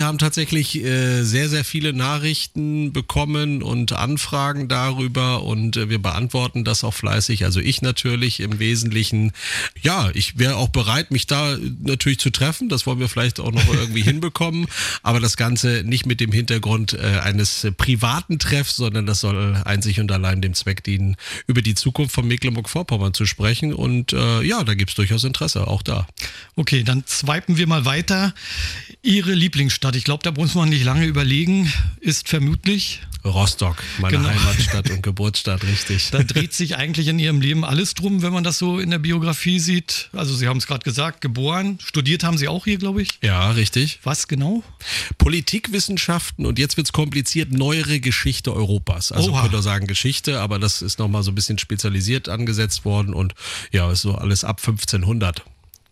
haben tatsächlich sehr, sehr viele Nachrichten bekommen und Anfragen darüber und wir beantworten das auch fleißig. Also ich natürlich im Wesentlichen. Ja, ich wäre auch bereit, mich da natürlich zu treffen. Das wollen wir vielleicht auch noch irgendwie hinbekommen. Aber das Ganze nicht mit dem Hintergrund eines privaten Treffs, sondern das soll einzig und allein dem Zweck dienen, über die Zukunft von Mecklenburg-Vorpommern zu sprechen. Und ja, da gibt es durchaus Interesse, auch da. Okay, dann swipen wir mal weiter. Ihre Lieblingsstadt, ich glaube, da muss man nicht lange überlegen, ist vermutlich Rostock, meine Heimatstadt und Geburtsstadt, richtig. Da dreht sich eigentlich in Ihrem Leben alles drum, wenn man das so in der Biografie sieht. Also Sie haben es gerade gesagt, geboren, studiert haben Sie auch hier, glaube ich. Ja, richtig. Was genau? Politikwissenschaften und jetzt wird es kompliziert, neuere Geschichte Europas. Also Oha. könnte auch sagen Geschichte, aber das ist nochmal so ein bisschen spezialisiert angesetzt worden und ja, ist so alles ab 1500.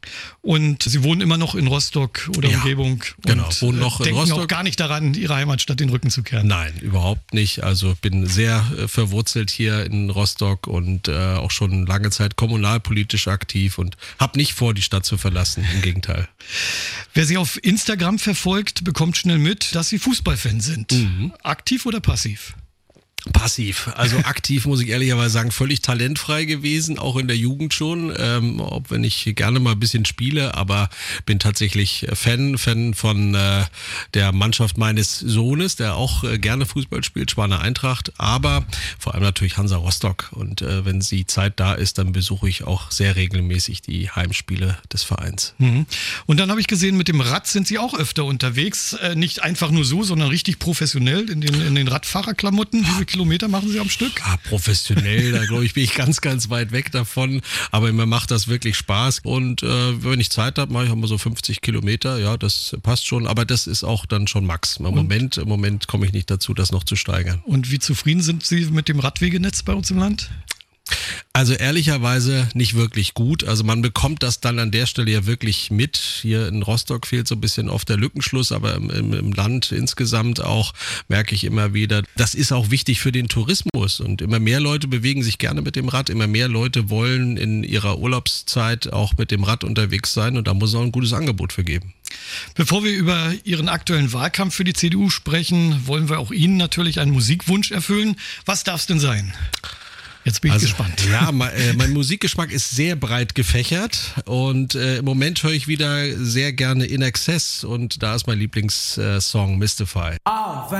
Und Sie wohnen immer noch in Rostock oder Ja, Umgebung genau, und wohnen noch in denken Rostock. auch gar nicht daran, Ihre Heimatstadt den Rücken zu kehren. Nein, überhaupt nicht. Also bin sehr verwurzelt hier in Rostock und auch schon lange Zeit kommunalpolitisch aktiv und habe nicht vor, die Stadt zu verlassen. Im Gegenteil. Wer Sie auf Instagram verfolgt, bekommt schnell mit, dass Sie Fußballfan sind. Aktiv oder passiv? Passiv, also aktiv muss ich ehrlicherweise sagen, völlig talentfrei gewesen, auch in der Jugend schon, ob wenn ich gerne mal ein bisschen spiele, aber bin tatsächlich Fan von der Mannschaft meines Sohnes, der auch gerne Fußball spielt, Schwaner Eintracht, aber vor allem natürlich Hansa Rostock und wenn die Zeit da ist, dann besuche ich auch sehr regelmäßig die Heimspiele des Vereins. Und dann habe ich gesehen, mit dem Rad sind Sie auch öfter unterwegs, nicht einfach nur so, sondern richtig professionell in den Radfahrerklamotten. Wie viele Kilometer machen Sie am Stück? Ja, professionell, da glaube ich, bin ich ganz, ganz weit weg davon. Aber mir macht das wirklich Spaß. Und wenn ich Zeit habe, mache ich auch mal so 50 Kilometer. Ja, das passt schon. Aber das ist auch dann schon Max. Im Moment komme ich nicht dazu, das noch zu steigern. Und wie zufrieden sind Sie mit dem Radwegenetz bei uns im Land? Also ehrlicherweise nicht wirklich gut. Also man bekommt das dann an der Stelle ja wirklich mit. Hier in Rostock fehlt so ein bisschen oft der Lückenschluss, aber im Land insgesamt auch merke ich immer wieder, das ist auch wichtig für den Tourismus und immer mehr Leute bewegen sich gerne mit dem Rad, immer mehr Leute wollen in ihrer Urlaubszeit auch mit dem Rad unterwegs sein und da muss es auch ein gutes Angebot für geben. Bevor wir über Ihren aktuellen Wahlkampf für die CDU sprechen, wollen wir auch Ihnen natürlich einen Musikwunsch erfüllen. Was darf es denn sein? Jetzt bin ich gespannt. Ja, mein Musikgeschmack ist sehr breit gefächert und im Moment höre ich wieder sehr gerne In Excess und da ist mein Lieblingssong Mystify.